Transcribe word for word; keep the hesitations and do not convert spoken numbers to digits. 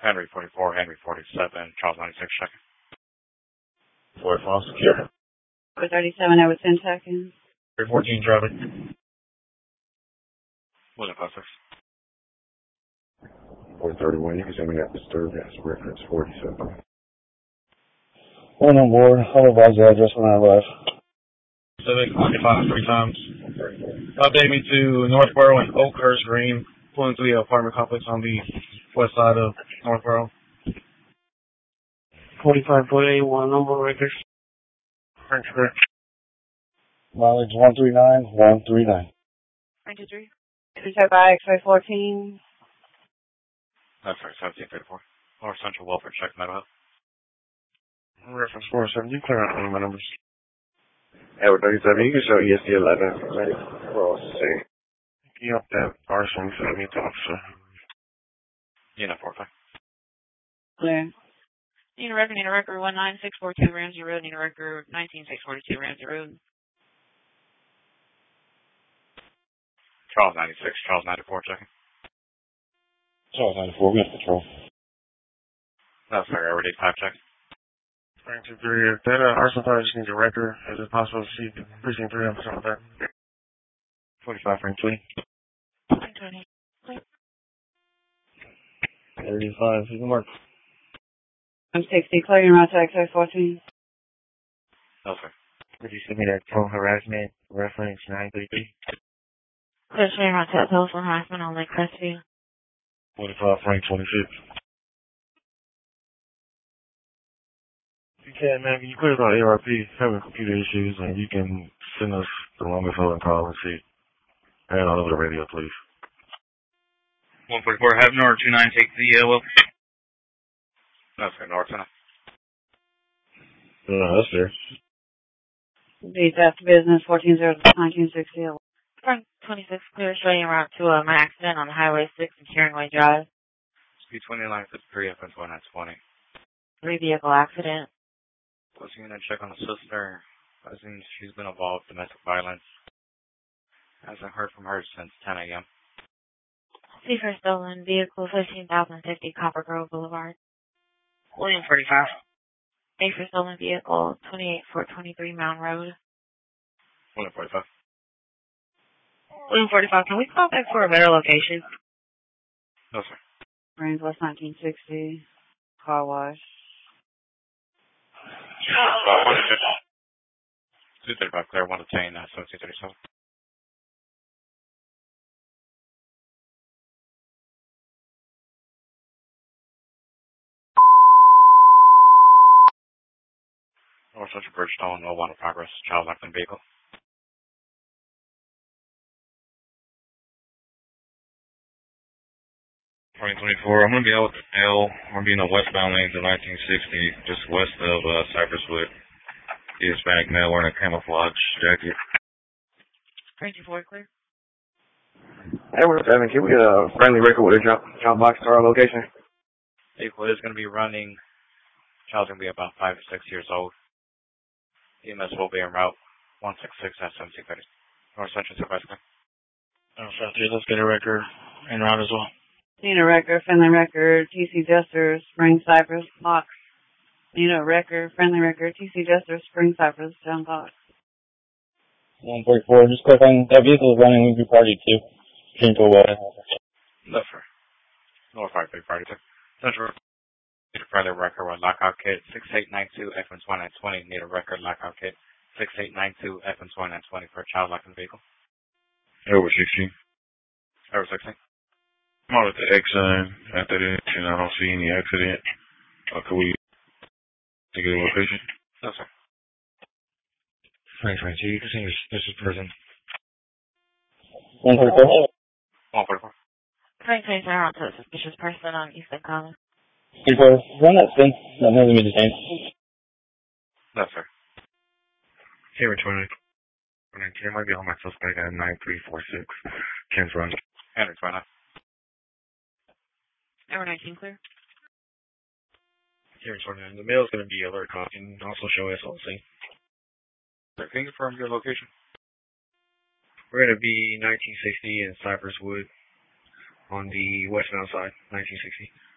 Henry forty-four, Henry forty-seven, Charles ninety-six, checking. four five secure. four thirty-seven, I was ten seconds. three fourteen traffic. one five six. four thirty-one, you can send me that disturbance reference forty-seven. One on board, I'll advise the address when I arrive. Civic, occupied three times. Update me to Northborough and Oakhurst Green, pulling to the apartment complex on the west side of Northborough. forty-five point eight one, number records. Thanks, sir. Mileage one three nine one three nine. nine two three. Check by X-ray fourteen. That's right, seventeen thirty-four. North Central Welfare, check Meadow Hill. Reference four seven, you clear out any of my numbers. Edward thirty-seven, you can show E S D eleven. Ready? We'll see. Key up that arson for me to officer. Unit four five. Clear. Need a record, need a record, one nine six four two Ramsey Road, need a record, nineteen six forty-two Ramsey Road. Charles ninety-six, Charles ninety-four, checking. Charles ninety-four, we have control. That's right, already five, check. Frank two three, if that uh, arson fire just needs a record, is it possible to see precinct three on something like that? forty-five, Frank twenty. twenty. thirty-five, you can mark. I'm sixty, clearing route to X-ray fourteen. That's right. Could you send me that phone harassment reference nine three three? Clear train route to telephone harassment on Lake Crestview. forty-five, Frank twenty-six. You can, man. You put it on A R P, having computer issues, and you can send us the longest holding call and see. And all over the radio, please. one forty-four, have North two nine, take the, uh, well. That's right, North Center. No, that's there. Beat after business, fourteen zero nineteen sixty. Frank twenty-six, clear train route to uh, my accident on Highway six and Caringway Drive. Speed twenty-nine fifty-three, F N twenty-nine twenty. Three vehicle accident. Plus, you gonna check on the sister. I think she's been involved in domestic violence. Hasn't heard from her since ten a.m. C for stolen vehicle, fifteen thousand fifty Copper Grove Boulevard. William forty-five. A for stolen vehicle, twenty-eight four twenty-three Mound Road. one forty-five. William forty-five, can we call back for a better location? No, sir. Range West nineteen sixty. Car wash. Uh, one fifty. two thirty-five, clear, one to ten, uh, seventeen thirty-seven. North Central Bridgestone, no one in progress, child left in vehicle. twenty twenty-four, I'm going to be out with L. I'm going to be in the westbound lanes of nineteen sixty, just west of uh, Cypresswood. The Hispanic male wearing a camouflage jacket. twenty-four, clear. Edward seven, can we get a friendly record with a drop, drop box to our location? Vehicle is going to be running, child's going to be about five or six years old. E M S will be en route, one six six at seventeen thirty. North Central Supervisor. Oh, let's get a record en route as well. Need a record, friendly record, T C Jester, Spring Cypress, Box. Need a record, friendly record, T C Jester, Spring Cypress, down Box. one forty-four, just clarifying, that vehicle is running with your party too. Shouldn't go well. That's right. North five three party two. Central. Need a friendly record with lockout kit, six eight nine two F N twenty-nine twenty. Need a record lockout kit, six eight nine two F N twenty-nine twenty for a child locked in the vehicle. Over sixteen. Over sixteen. I'm out at the X sign after this, and I don't see any accident. Uh, could we take a location? No, sir. Thanks, man. So you can see this, this is person. one forty-four. one forty-four. twenty twenty-seven, out to a suspicious person on Eastern Common. thirty-four, run that spin. That hasn't been detained. No, sir. Here, twenty. Ken might be on my suspect at nine three four six. Ken's run. Henry twenty-nine. Number nineteen, clear. Here, twenty-nine. The mail is going to be alert cop and also show S L C. Sir, can you confirm your location? We're going to be nineteen sixty in Cypresswood on the westbound side, nineteen sixty.